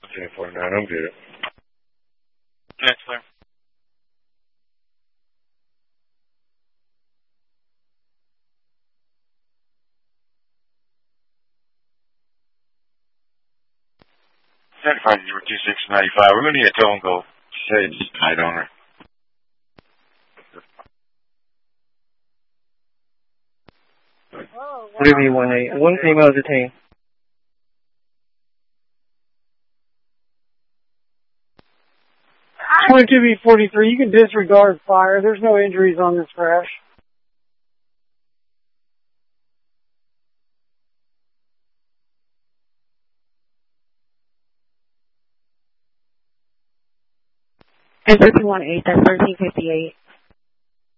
1049, I'm good. Next, sir. Certified 02695. We're going to need a tone go. Say just tight on her. What do you mean 1-8? One female detained. Going to be 43. You can disregard fire. There's no injuries on this crash. And 1318, that's 1358.